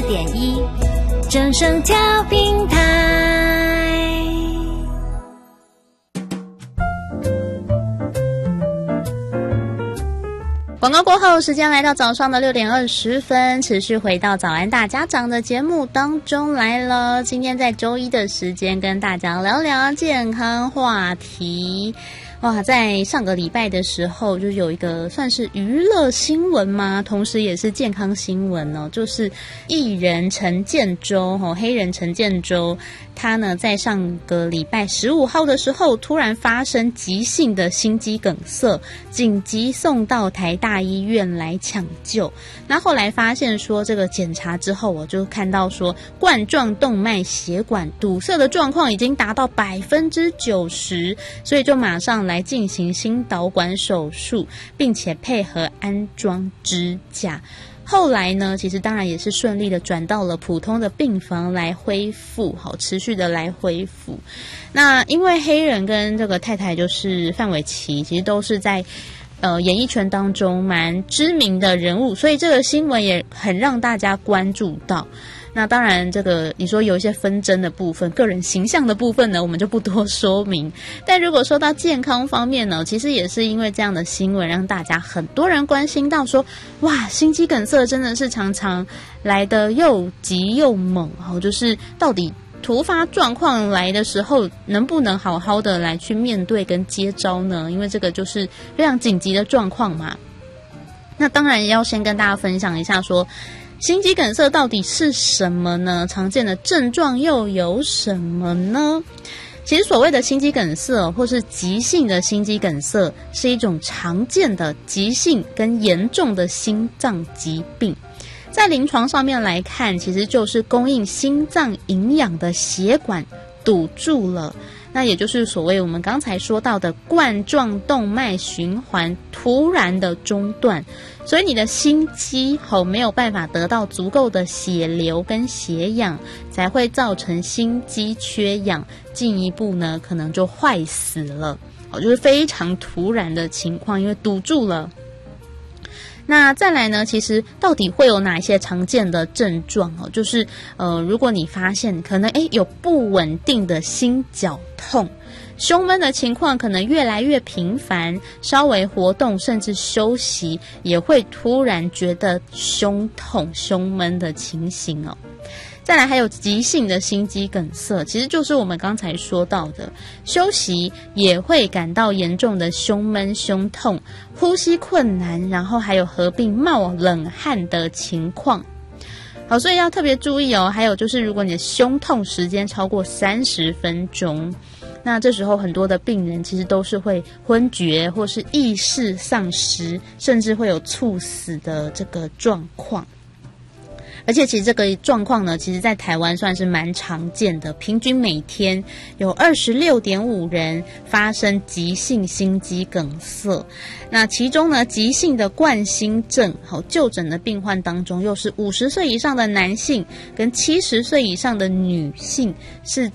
94.1正声调频台。广告过后，时间来到早上的6点20分，持续回到早安大家长的节目当中来了。今天在周一的时间跟大家聊聊健康话题。哇，在上个礼拜的时候，就有一个算是娱乐新闻嘛，同时也是健康新闻哦，就是艺人陈建州，黑人陈建州，他呢在上个礼拜15号的时候，突然发生急性的心肌梗塞，紧急送到台大医院来抢救。那后来发现说，这个检查之后，我就看到说，冠状动脉血管堵塞的状况已经达到90%，所以就马上来进行心导管手术，并且配合安装支架。后来呢，其实当然也是顺利的转到了普通的病房来恢复，持续的来恢复。那因为黑人跟这个太太就是范玮琪，其实都是在演艺圈当中蛮知名的人物，所以这个新闻也很让大家关注到。那当然这个你说有一些纷争的部分，个人形象的部分呢，我们就不多说明。但如果说到健康方面呢，其实也是因为这样的新闻让大家很多人关心到说，哇，心肌梗塞真的是常常来得又急又猛，就是到底突发状况来的时候能不能好好的来去面对跟接招呢？因为这个就是非常紧急的状况嘛。那当然也要先跟大家分享一下说，心肌梗塞到底是什么呢？常见的症状又有什么呢？其实所谓的心肌梗塞或是急性的心肌梗塞，是一种常见的急性跟严重的心脏疾病。在临床上面来看，其实就是供应心脏营养的血管堵住了，那也就是所谓我们刚才说到的冠状动脉循环突然的中断，所以你的心肌没有办法得到足够的血流跟血氧，才会造成心肌缺氧，进一步呢可能就坏死了，就是非常突然的情况，因为堵住了。那再来呢，其实到底会有哪一些常见的症状就是如果你发现可能有不稳定的心绞痛，胸闷的情况可能越来越频繁，稍微活动甚至休息也会突然觉得胸痛胸闷的情形再来还有急性的心肌梗塞，其实就是我们刚才说到的，休息也会感到严重的胸闷胸痛，呼吸困难，然后还有合并冒冷汗的情况。好，所以要特别注意还有就是如果你的胸痛时间超过30分钟，那这时候很多的病人其实都是会昏厥或是意识丧失，甚至会有猝死的这个状况。而且其实这个状况呢，其实在台湾算是蛮常见的，平均每天有26.5人发生急性心肌梗塞。那其中呢，急性的冠心症就诊的病患当中，又是50岁以上的男性跟70岁以上的女性是